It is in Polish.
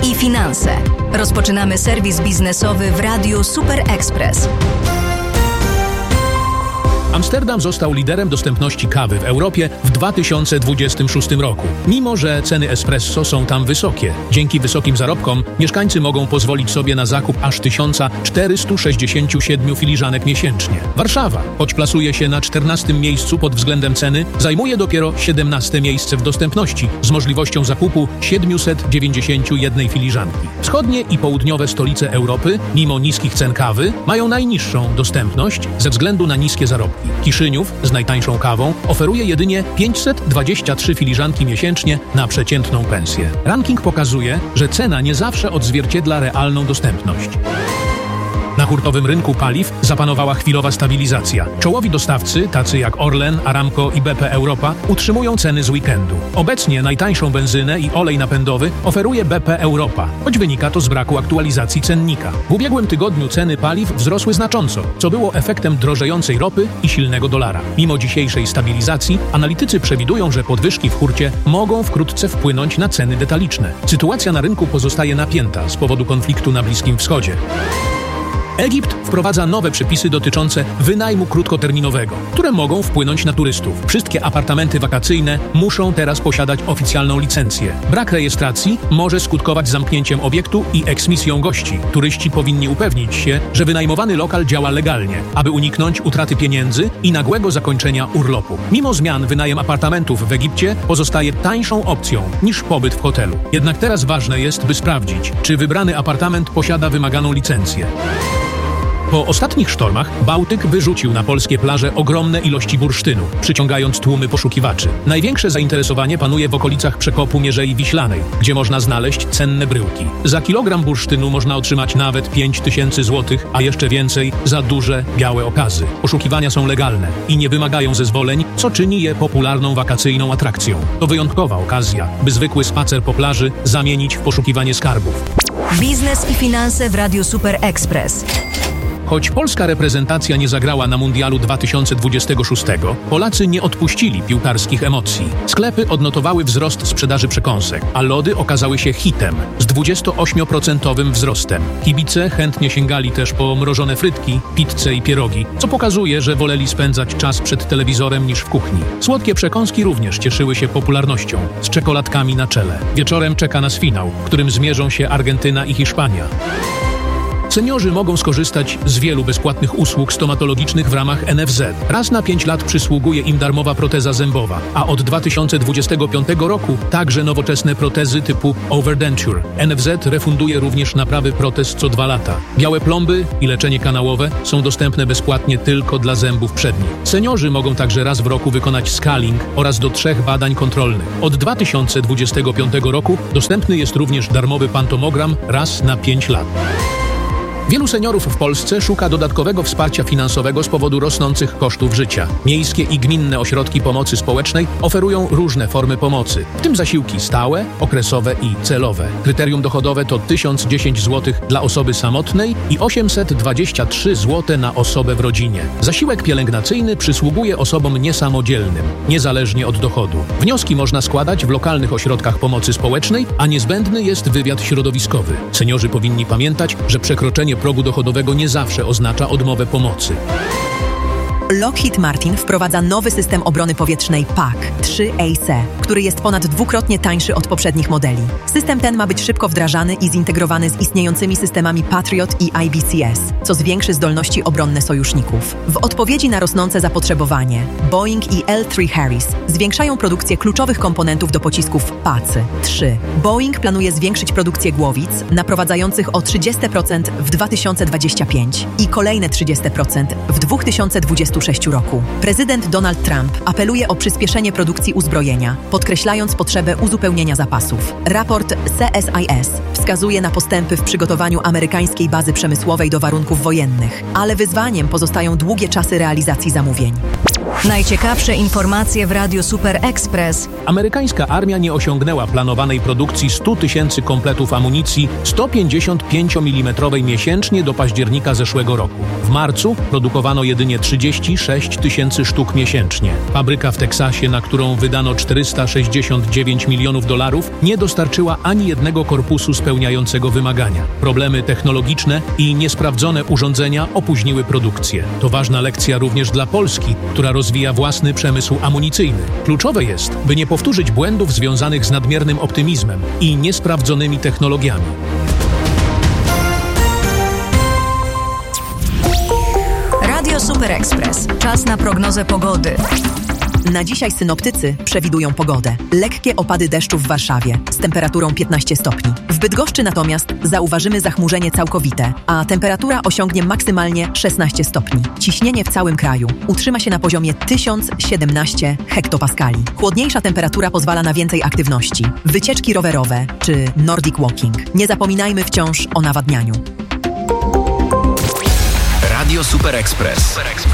i finanse. Rozpoczynamy serwis biznesowy w Radiu Super Express. Amsterdam został liderem dostępności kawy w Europie w 2026 roku. Mimo że ceny espresso są tam wysokie, dzięki wysokim zarobkom mieszkańcy mogą pozwolić sobie na zakup aż 1467 filiżanek miesięcznie. Warszawa, choć plasuje się na 14. miejscu pod względem ceny, zajmuje dopiero 17. miejsce w dostępności z możliwością zakupu 791 filiżanki. Wschodnie i południowe stolice Europy, mimo niskich cen kawy, mają najniższą dostępność ze względu na niskie zarobki. Kiszyniów z najtańszą kawą oferuje jedynie 523 filiżanki miesięcznie na przeciętną pensję. Ranking pokazuje, że cena nie zawsze odzwierciedla realną dostępność. Na hurtowym rynku paliw zapanowała chwilowa stabilizacja. Czołowi dostawcy, tacy jak Orlen, Aramco i BP Europa, utrzymują ceny z weekendu. Obecnie najtańszą benzynę i olej napędowy oferuje BP Europa, choć wynika to z braku aktualizacji cennika. W ubiegłym tygodniu ceny paliw wzrosły znacząco, co było efektem drożejącej ropy i silnego dolara. Mimo dzisiejszej stabilizacji, analitycy przewidują, że podwyżki w hurcie mogą wkrótce wpłynąć na ceny detaliczne. Sytuacja na rynku pozostaje napięta z powodu konfliktu na Bliskim Wschodzie. Egipt wprowadza nowe przepisy dotyczące wynajmu krótkoterminowego, które mogą wpłynąć na turystów. Wszystkie apartamenty wakacyjne muszą teraz posiadać oficjalną licencję. Brak rejestracji może skutkować zamknięciem obiektu i eksmisją gości. Turyści powinni upewnić się, że wynajmowany lokal działa legalnie, aby uniknąć utraty pieniędzy i nagłego zakończenia urlopu. Mimo zmian wynajem apartamentów w Egipcie pozostaje tańszą opcją niż pobyt w hotelu. Jednak teraz ważne jest, by sprawdzić, czy wybrany apartament posiada wymaganą licencję. Po ostatnich sztormach Bałtyk wyrzucił na polskie plaże ogromne ilości bursztynu, przyciągając tłumy poszukiwaczy. Największe zainteresowanie panuje w okolicach przekopu Mierzei Wiślanej, gdzie można znaleźć cenne bryłki. Za kilogram bursztynu można otrzymać nawet 5000 zł, a jeszcze więcej za duże, białe okazy. Poszukiwania są legalne i nie wymagają zezwoleń, co czyni je popularną wakacyjną atrakcją. To wyjątkowa okazja, by zwykły spacer po plaży zamienić w poszukiwanie skarbów. Biznes i finanse w Radiu Super Express. Choć polska reprezentacja nie zagrała na Mundialu 2026, Polacy nie odpuścili piłkarskich emocji. Sklepy odnotowały wzrost sprzedaży przekąsek, a lody okazały się hitem z 28% wzrostem. Kibice chętnie sięgali też po mrożone frytki, pizzę i pierogi, co pokazuje, że woleli spędzać czas przed telewizorem niż w kuchni. Słodkie przekąski również cieszyły się popularnością, z czekoladkami na czele. Wieczorem czeka nas finał, w którym zmierzą się Argentyna i Hiszpania. Seniorzy mogą skorzystać z wielu bezpłatnych usług stomatologicznych w ramach NFZ. Raz na 5 lat przysługuje im darmowa proteza zębowa, a od 2025 roku także nowoczesne protezy typu Overdenture. NFZ refunduje również naprawy protez co 2 lata. Białe plomby i leczenie kanałowe są dostępne bezpłatnie tylko dla zębów przednich. Seniorzy mogą także raz w roku wykonać scaling oraz do 3 badań kontrolnych. Od 2025 roku dostępny jest również darmowy pantomogram raz na 5 lat. Wielu seniorów w Polsce szuka dodatkowego wsparcia finansowego z powodu rosnących kosztów życia. Miejskie i gminne ośrodki pomocy społecznej oferują różne formy pomocy, w tym zasiłki stałe, okresowe i celowe. Kryterium dochodowe to 1010 zł dla osoby samotnej i 823 zł na osobę w rodzinie. Zasiłek pielęgnacyjny przysługuje osobom niesamodzielnym, niezależnie od dochodu. Wnioski można składać w lokalnych ośrodkach pomocy społecznej, a niezbędny jest wywiad środowiskowy. Seniorzy powinni pamiętać, że przekroczenie progu dochodowego nie zawsze oznacza odmowę pomocy. Lockheed Martin wprowadza nowy system obrony powietrznej PAC-3AC, który jest ponad 2-krotnie tańszy od poprzednich modeli. System ten ma być szybko wdrażany i zintegrowany z istniejącymi systemami Patriot i IBCS, co zwiększy zdolności obronne sojuszników. W odpowiedzi na rosnące zapotrzebowanie, Boeing i L3 Harris zwiększają produkcję kluczowych komponentów do pocisków PAC-3. Boeing planuje zwiększyć produkcję głowic naprowadzających o 30% w 2025 i kolejne 30% w 2026 roku. Prezydent Donald Trump apeluje o przyspieszenie produkcji uzbrojenia, podkreślając potrzebę uzupełnienia zapasów. Raport CSIS wskazuje na postępy w przygotowaniu amerykańskiej bazy przemysłowej do warunków wojennych, ale wyzwaniem pozostają długie czasy realizacji zamówień. Najciekawsze informacje w Radiu Super Express. Amerykańska armia nie osiągnęła planowanej produkcji 100 tysięcy kompletów amunicji 155 mm miesięcznie do października zeszłego roku. W marcu produkowano jedynie 36 tysięcy sztuk miesięcznie. Fabryka w Teksasie, na którą wydano $469 milionów, nie dostarczyła ani jednego korpusu spełniającego wymagania. Problemy technologiczne i niesprawdzone urządzenia opóźniły produkcję. To ważna lekcja również dla Polski, która rozwija własny przemysł amunicyjny. Kluczowe jest, by nie powtórzyć błędów związanych z nadmiernym optymizmem i niesprawdzonymi technologiami. Radio Super Express. Czas na prognozę pogody. Na dzisiaj synoptycy przewidują pogodę. Lekkie opady deszczu w Warszawie z temperaturą 15 stopni. W Bydgoszczy natomiast zauważymy zachmurzenie całkowite, a temperatura osiągnie maksymalnie 16 stopni. Ciśnienie w całym kraju utrzyma się na poziomie 1017 hektopaskali. Chłodniejsza temperatura pozwala na więcej aktywności. Wycieczki rowerowe czy Nordic Walking. Nie zapominajmy wciąż o nawadnianiu. Radio Super Express.